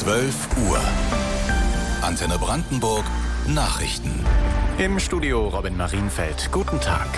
12 Uhr. Antenne Brandenburg Nachrichten. Im Studio Robin Marienfeld. Guten Tag.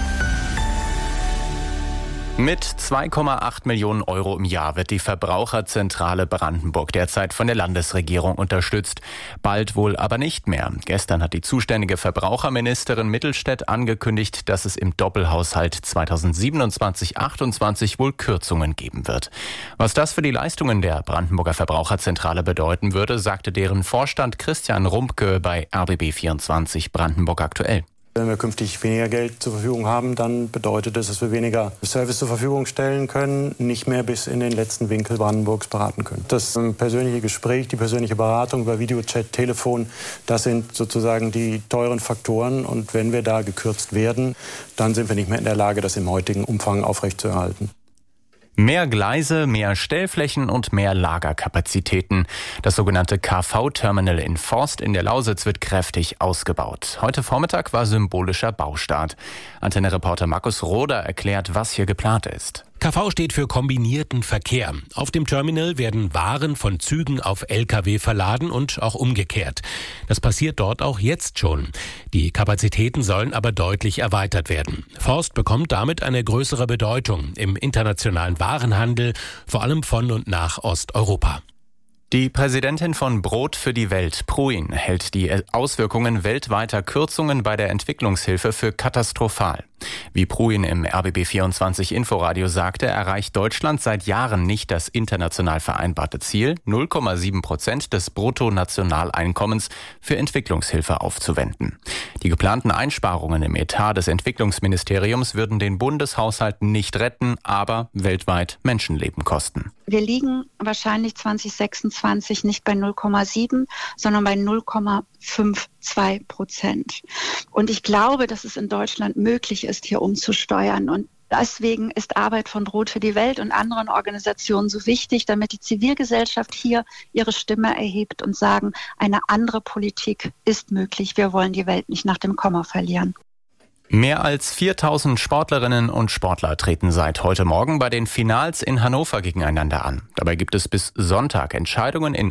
Mit 2,8 Millionen Euro im Jahr wird die Verbraucherzentrale Brandenburg derzeit von der Landesregierung unterstützt. Bald wohl aber nicht mehr. Gestern hat die zuständige Verbraucherministerin Mittelstädt angekündigt, dass es im Doppelhaushalt 2027/28 wohl Kürzungen geben wird. Was das für die Leistungen der Brandenburger Verbraucherzentrale bedeuten würde, sagte deren Vorstand Christian Rumpke bei RBB24 Brandenburg aktuell. Wenn wir künftig weniger Geld zur Verfügung haben, dann bedeutet es, dass wir weniger Service zur Verfügung stellen können, nicht mehr bis in den letzten Winkel Brandenburgs beraten können. Das persönliche Gespräch, die persönliche Beratung über Videochat, Telefon, das sind sozusagen die teuren Faktoren. Und wenn wir da gekürzt werden, dann sind wir nicht mehr in der Lage, das im heutigen Umfang aufrechtzuerhalten. Mehr Gleise, mehr Stellflächen und mehr Lagerkapazitäten. Das sogenannte KV-Terminal in Forst in der Lausitz wird kräftig ausgebaut. Heute Vormittag war symbolischer Baustart. Antenne-Reporter Markus Roder erklärt, was hier geplant ist. KV steht für kombinierten Verkehr. Auf dem Terminal werden Waren von Zügen auf Lkw verladen und auch umgekehrt. Das passiert dort auch jetzt schon. Die Kapazitäten sollen aber deutlich erweitert werden. Forst bekommt damit eine größere Bedeutung im internationalen Warenhandel, vor allem von und nach Osteuropa. Die Präsidentin von Brot für die Welt, Pruin, hält die Auswirkungen weltweiter Kürzungen bei der Entwicklungshilfe für katastrophal. Wie Pruin im RBB24 Inforadio sagte, erreicht Deutschland seit Jahren nicht das international vereinbarte Ziel, 0,7% des Bruttonationaleinkommens für Entwicklungshilfe aufzuwenden. Die geplanten Einsparungen im Etat des Entwicklungsministeriums würden den Bundeshaushalt nicht retten, aber weltweit Menschenleben kosten. Wir liegen wahrscheinlich 2026 nicht bei 0,7, sondern bei 0,52%. Und ich glaube, dass es in Deutschland möglich ist, hier umzusteuern. Und deswegen ist Arbeit von Brot für die Welt und anderen Organisationen so wichtig, damit die Zivilgesellschaft hier ihre Stimme erhebt und sagen, eine andere Politik ist möglich. Wir wollen die Welt nicht nach dem Komma verlieren. Mehr als 4000 Sportlerinnen und Sportler treten seit heute Morgen bei den Finals in Hannover gegeneinander an. Dabei gibt es bis Sonntag Entscheidungen in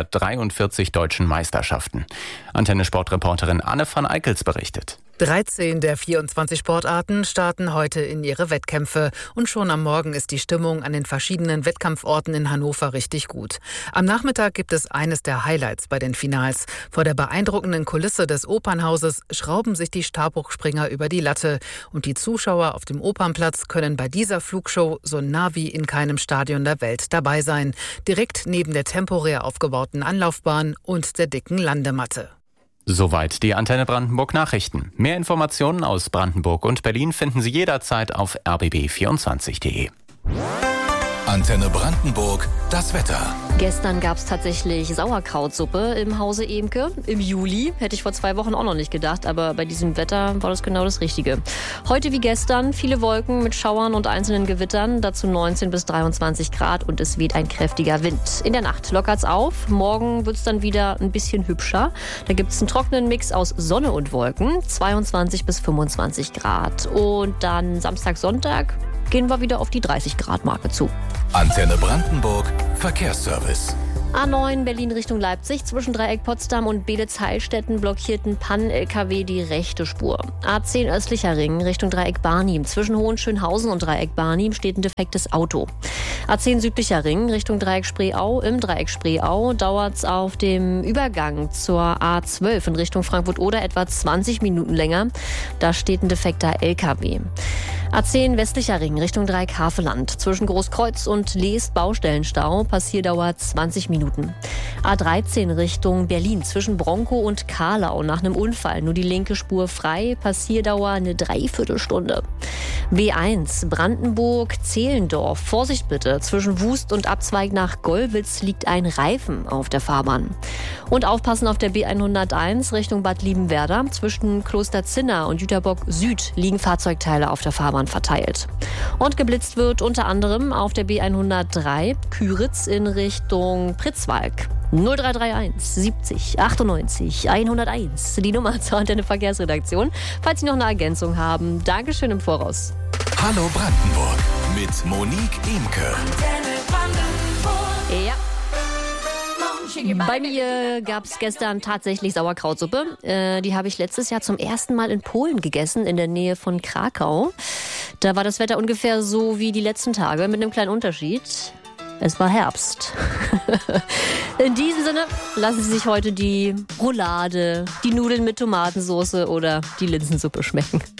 143 deutschen Meisterschaften. Antenne-Sportreporterin Anne van Eickels berichtet. 13 der 24 Sportarten starten heute in ihre Wettkämpfe. Und schon am Morgen ist die Stimmung an den verschiedenen Wettkampforten in Hannover richtig gut. Am Nachmittag gibt es eines der Highlights bei den Finals. Vor der beeindruckenden Kulisse des Opernhauses schrauben sich die Stabhochspringer über die Latte. Und die Zuschauer auf dem Opernplatz können bei dieser Flugshow so nah wie in keinem Stadion der Welt dabei sein. Direkt neben der temporär aufgebauten Anlaufbahn und der dicken Landematte. Soweit die Antenne Brandenburg Nachrichten. Mehr Informationen aus Brandenburg und Berlin finden Sie jederzeit auf rbb24.de. Antenne Brandenburg, das Wetter. Gestern gab es tatsächlich Sauerkrautsuppe im Hause Emke. Im Juli, hätte ich vor 2 Wochen auch noch nicht gedacht, aber bei diesem Wetter war das genau das Richtige. Heute wie gestern viele Wolken mit Schauern und einzelnen Gewittern, dazu 19 bis 23 Grad und es weht ein kräftiger Wind. In der Nacht lockert's auf, morgen wird's dann wieder ein bisschen hübscher. Da gibt's einen trockenen Mix aus Sonne und Wolken, 22 bis 25 Grad. Und dann Samstag, Sonntag gehen wir wieder auf die 30-Grad-Marke zu. Antenne Brandenburg, Verkehrsservice. A9 Berlin Richtung Leipzig. Zwischen Dreieck Potsdam und Beelitz-Heilstätten blockierten Pannen-LKW die rechte Spur. A10 östlicher Ring Richtung Dreieck Barnim. Zwischen Hohenschönhausen und Dreieck Barnim steht ein defektes Auto. A10 südlicher Ring Richtung Dreieck Spreeau. Im Dreieck Spreeau dauert es auf dem Übergang zur A12 in Richtung Frankfurt-Oder etwa 20 Minuten länger. Da steht ein defekter LKW. A10 westlicher Ring Richtung Dreieck Haveland. Zwischen Großkreuz und Lees Baustellenstau. Passierdauer 20 Minuten. A13 Richtung Berlin. Zwischen Bronkow und Karlau. Nach einem Unfall nur die linke Spur frei. Passierdauer eine Dreiviertelstunde. B1 Brandenburg-Zehlendorf. Vorsicht bitte. Zwischen Wust und Abzweig nach Gollwitz liegt ein Reifen auf der Fahrbahn. Und aufpassen auf der B101 Richtung Bad Liebenwerda. Zwischen Kloster Zinna und Jüterbock Süd liegen Fahrzeugteile auf der Fahrbahn verteilt. Und geblitzt wird unter anderem auf der B103 Küritz in Richtung Pritzwalk. 0331 70 98 101, die Nummer zur Antenne Verkehrsredaktion. Falls Sie noch eine Ergänzung haben, Dankeschön im Voraus. Hallo Brandenburg mit Monique Emke. Ja. Bei mir gab es gestern tatsächlich Sauerkrautsuppe. Die habe ich letztes Jahr zum ersten Mal in Polen gegessen, in der Nähe von Krakau. Da war das Wetter ungefähr so wie die letzten Tage, mit einem kleinen Unterschied. Es war Herbst. In diesem Sinne lassen Sie sich heute die Roulade, die Nudeln mit Tomatensauce oder die Linsensuppe schmecken.